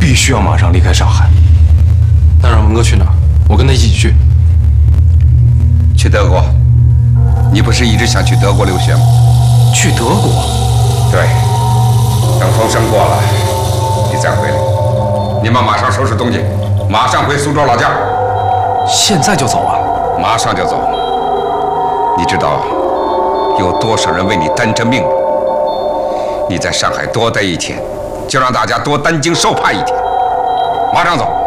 必须要马上离开上海。 那让文哥去哪儿？我跟他一起去。 去德国。你不是一直想去德国留学吗？ 去德国？ 对。等风声过了，你再回来。你们马上收拾东西，马上回苏州老家。 现在就走啊？ 马上就走。你知道有多少人为你担着命吗？你在上海多待一天，就让大家多担惊受怕一天。马上走。